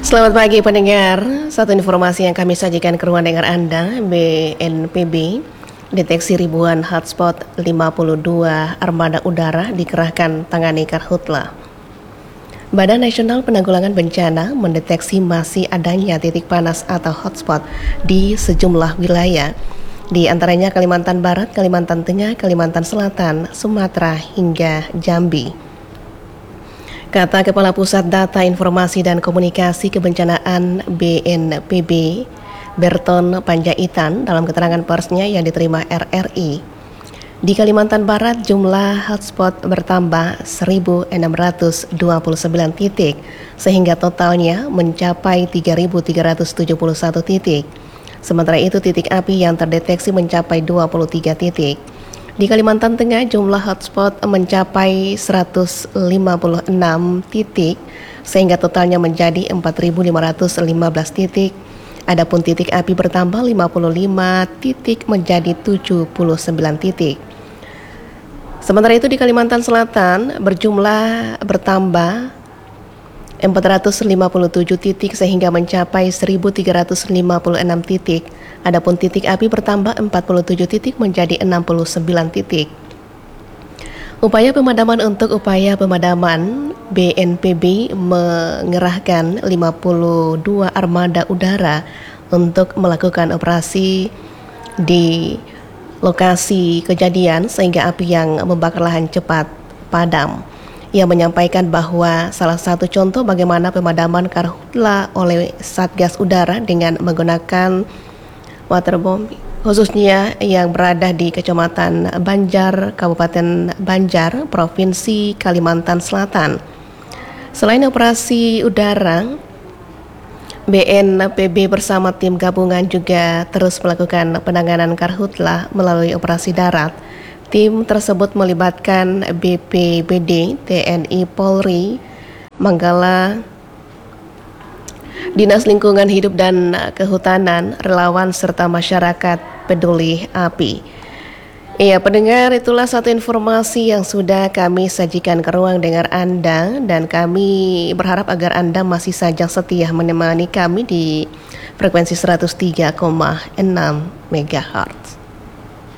Selamat pagi pendengar, satu informasi yang kami sajikan ke ruang dengar Anda. BNPB deteksi ribuan hotspot, 52 armada udara dikerahkan tangani karhutla. Badan Nasional Penanggulangan Bencana mendeteksi masih adanya titik panas atau hotspot di sejumlah wilayah, di antaranya Kalimantan Barat, Kalimantan Tengah, Kalimantan Selatan, Sumatera hingga Jambi. Kata Kepala Pusat Data Informasi dan Komunikasi Kebencanaan BNPB, Berton Panjaitan, dalam keterangan persnya yang diterima RRI. Di Kalimantan Barat jumlah hotspot bertambah 1.629 titik, sehingga totalnya mencapai 3.371 titik. Sementara itu titik api yang terdeteksi mencapai 23 titik. Di Kalimantan Tengah jumlah hotspot mencapai 156 titik sehingga totalnya menjadi 4.515 titik. Adapun titik api bertambah 55 titik menjadi 79 titik. Sementara itu di Kalimantan Selatan bertambah 457 titik sehingga mencapai 1.356 titik. Adapun titik api bertambah 47 titik menjadi 69 titik. Upaya pemadaman BNPB mengerahkan 52 armada udara untuk melakukan operasi di lokasi kejadian sehingga api yang membakar lahan cepat padam. Ia menyampaikan bahwa salah satu contoh bagaimana pemadaman karhutla oleh Satgas Udara dengan menggunakan waterbombing, khususnya yang berada di Kecamatan Banjar, Kabupaten Banjar, Provinsi Kalimantan Selatan. Selain operasi udara, BNPB bersama tim gabungan juga terus melakukan penanganan karhutla melalui operasi darat. Tim tersebut melibatkan BPBD, TNI Polri, Manggala, Dinas Lingkungan Hidup dan Kehutanan, relawan, serta masyarakat peduli api. Iya pendengar, itulah satu informasi yang sudah kami sajikan ke ruang dengar Anda, dan kami berharap agar Anda masih saja setia menemani kami di frekuensi 103,6 MHz.